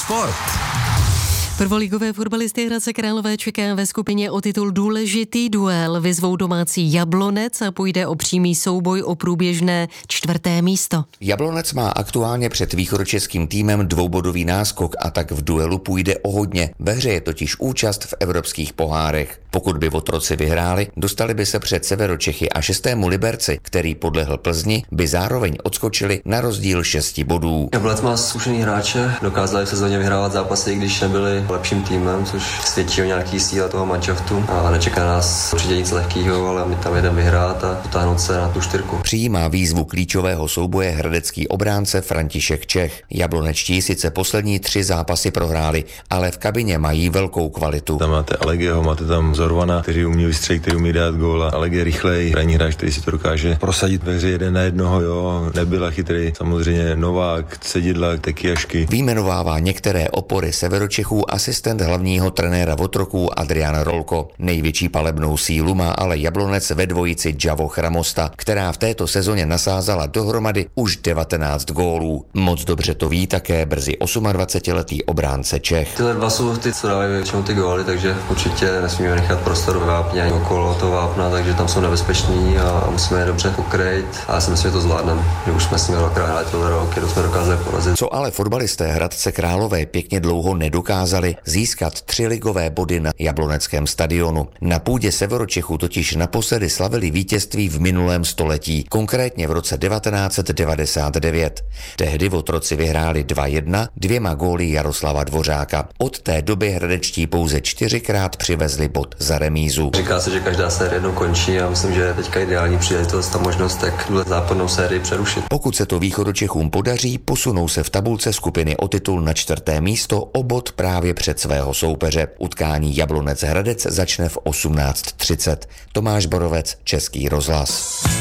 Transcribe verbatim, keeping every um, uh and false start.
Sport. Prvoligové fotbalisty Hradce Králové čeká ve skupině o titul důležitý duel. Vyzvou domácí Jablonec a půjde o přímý souboj o průběžné čtvrté místo. Jablonec má aktuálně před východočeským týmem dvoubodový náskok a tak v duelu půjde o hodně. Ve hře je totiž účast v evropských pohárech. Pokud by Votroci vyhráli, dostali by se před Severočechy a šestému Liberci, který podlehl Plzni, by zároveň odskočili na rozdíl šesti bodů. Jablonec má zkušený hráče, dokázali v sezóně vyhrávat zápasy, když nebyli lepším týmem, což svědčí o nějaký síle toho manšaftu. A nečeká nás určitě nic lehkého, ale my tam jedeme vyhrát a dotáhnout se na tu čtyřku. Přijímá výzvu klíčového souboje hradecký obránce František Čech. Jablonečtí sice poslední tři zápasy prohráli, ale v kabině mají velkou kvalitu. Tam máte Alegeho, máte tam Zorvana, který umí vystřelit, který umí dát gól. Alege je rychlej, ranní hráč, který si to dokáže prosadit ve hře jeden na jednoho, jo. Nebyla chytrý. Samozřejmě Novák, Cedidlák, Tekiašky. Vyjmenovává některé opory Severočechů asistent hlavního trenéra Votroků Adrian Rolko. Největší palebnou sílu má ale Jablonec ve dvojici Javo Chramosta, která v této sezóně nasázala dohromady už devatenáct gólů. Moc dobře to ví také brzy dvacetiosmiletý obránce Čech. Tyhle dva jsou ty, co dávají většinou ty góly, takže určitě nesmíme nechat prostor ve vápně ani okolo toho vápna, takže tam jsou nebezpeční a musíme je dobře pokrýt a já si myslím, že to zvládneme. My už jsme s nimi dvakrát hráli tohle rok, kdy jsme dokázali porazit. Co ale fotbalisté Hradce Králové pěkně dlouho nedokázali, získat tři ligové body na Jabloneckém stadionu. Na půdě Severočechů totiž naposledy slavili vítězství v minulém století, konkrétně v roce devatenáct devadesát devět. Tehdy Votroci vyhráli dva jedna dvěma góly Jaroslava Dvořáka. Od té doby hradečtí pouze čtyřikrát přivezli bod za remízu. Říká se, že každá série jednou končí a myslím, že je teďka ideální příležitost a možnost tak tuhle zápornou sérii přerušit. Pokud se to východočechům podaří, posunou se v tabulce skupiny o titul na čtvrté místo o bod právě před svého soupeře. Utkání Jablonec Hradec začne v osmnáct třicet. Tomáš Borovec, Český rozhlas.